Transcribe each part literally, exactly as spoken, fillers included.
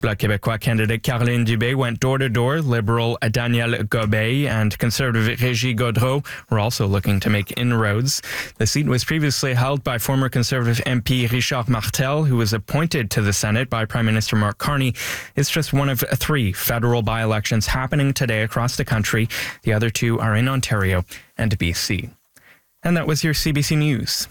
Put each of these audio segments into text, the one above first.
Bloc Québécois candidate Caroline Dubé went door-to-door. Liberal Daniel Gobet and Conservative Régis Gaudreau were also looking to make inroads. The seat was previously held by former Conservative M P Richard Martel, who was appointed to the Senate by Prime Minister Mark Carney. It's just one of three federal by-elections happening today across the country. The other two are in Ontario and B C. And that was your C B C News.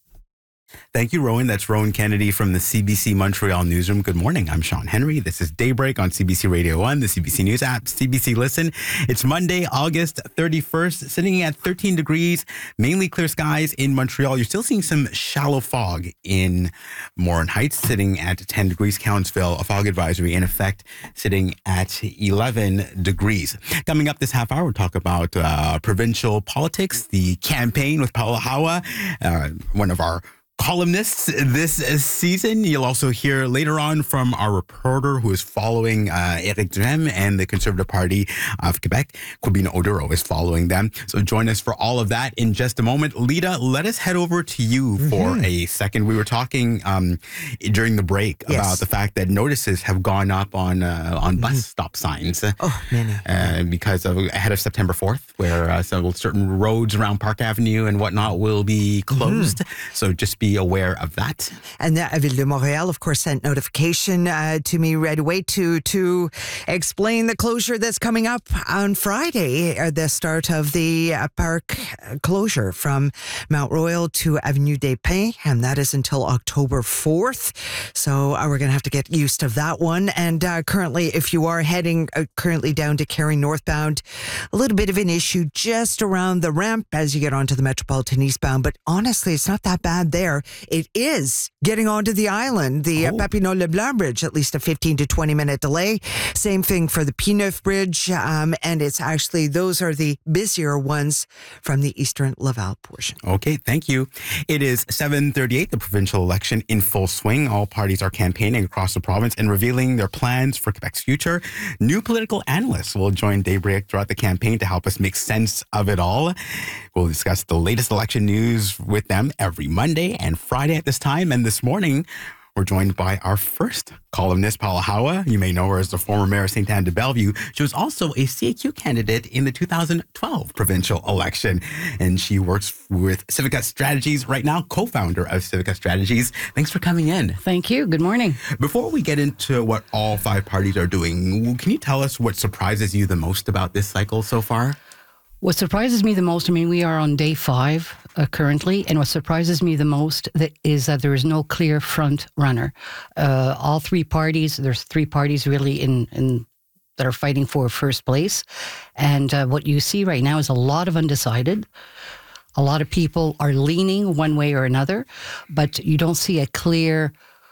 Thank you, Rowan. That's Rowan Kennedy from the C B C Montreal Newsroom. Good morning. I'm Sean Henry. This is Daybreak on C B C Radio one, the C B C News app, C B C Listen. It's Monday, August thirty-first, sitting at thirteen degrees, mainly clear skies in Montreal. You're still seeing some shallow fog in Morin Heights, sitting at ten degrees. Cowansville, a fog advisory in effect, sitting at eleven degrees. Coming up this half hour, we'll talk about uh, provincial politics, the campaign with Paula Hawa, uh, one of our columnists this season. You'll also hear later on from our reporter who is following uh, Éric Duhem and the Conservative Party of Quebec. Corbina Oduro is following them. So join us for all of that in just a moment. Lita, let us head over to you for mm-hmm. a second. We were talking um, during the break yes. about the fact that notices have gone up on uh, on mm-hmm. bus stop signs. Oh, many. Uh, because of ahead of September fourth, where uh, some certain roads around Park Avenue and whatnot will be closed. Mm-hmm. So just be Be aware of that. And the Ville de Montréal, of course, sent notification uh, to me right away to to explain the closure that's coming up on Friday, uh, the start of the uh, park closure from Mount Royal to Avenue des Pins, and that is until October fourth. So uh, we're going to have to get used to that one. And uh, currently, if you are heading uh, currently down to Cary northbound, a little bit of an issue just around the ramp as you get onto the Metropolitan eastbound. But honestly, it's not that bad there. It is getting onto the island, the oh. uh, Papineau-Leblanc Bridge, at least a fifteen to twenty minute delay. Same thing for the P-Neuf Bridge, um, and it's actually, those are the busier ones from the Eastern Laval portion. Okay, thank you. It is seven thirty-eight, the provincial election in full swing. All parties are campaigning across the province and revealing their plans for Quebec's future. New political analysts will join Daybreak throughout the campaign to help us make sense of it all. We'll discuss the latest election news with them every Monday and Friday at this time. And this morning, we're joined by our first columnist, Paula Hawa. You may know her as the former mayor of Sainte Anne de Bellevue. She was also a C A Q candidate in the two thousand twelve provincial election. And she works with Civica Strategies right now, co-founder of Civica Strategies. Thanks for coming in. Thank you. Good morning. Before we get into what all five parties are doing, can you tell us what surprises you the most about this cycle so far? What surprises me the most, I mean, we are on day five uh, currently, and what surprises me the most that is that there is no clear front runner. Uh, all three parties, there's three parties really in, in that are fighting for first place. And uh, what you see right now is a lot of undecided. A lot of people are leaning one way or another, but you don't see a clear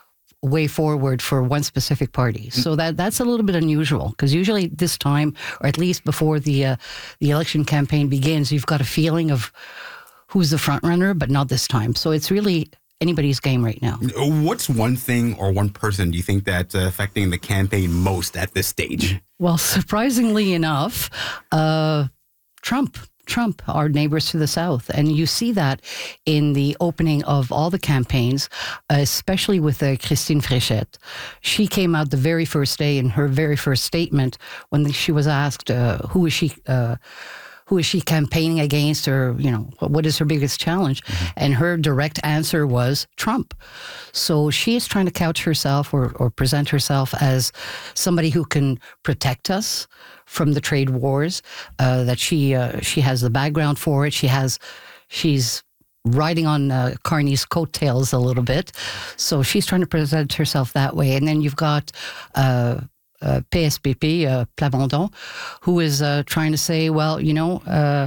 way forward for one specific party. So that that's a little bit unusual, because usually this time, or at least before the uh, the election campaign begins, you've got a feeling of who's the front runner, but not this time. So it's really anybody's game right now. What's one thing or one person do you think that's uh, affecting the campaign most at this stage? Well, surprisingly enough, uh, Trump. Trump, our neighbors to the south. And you see that in the opening of all the campaigns, especially with uh, Christine Fréchette. She came out the very first day in her very first statement when she was asked uh, who is she uh, who is she campaigning against, or, you know, what is her biggest challenge? Mm-hmm. And her direct answer was Trump. So she is trying to couch herself or, or present herself as somebody who can protect us from the trade wars, uh, that she uh, she has the background for it. She has, she's riding on uh, Carney's coattails a little bit. So she's trying to present herself that way. And then you've got uh, uh, P S P P, uh, Plamondon, who is uh, trying to say, well, you know, uh,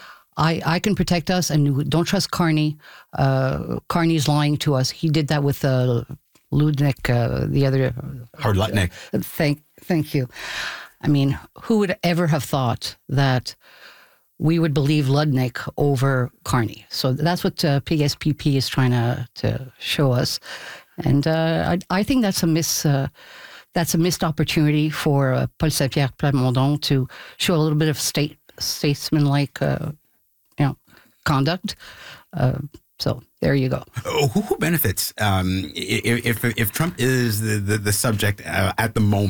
I, I can protect us, and don't trust Carney. Uh, Carney's lying to us. He did that with uh, Ludnick, uh, the other... Howard Lutnick. Uh, thank, thank you. I mean, who would ever have thought that we would believe Ludnick over Carney? So that's what uh, P S P P is trying to, to show us. And uh, I, I think that's a miss... Uh, That's a missed opportunity for uh, Paul Saint-Pierre Plamondon to show a little bit of state statesman-like, uh, you know, conduct. Uh, so there you go. Who, who benefits um, if, if if Trump is the the, the subject uh, at the moment?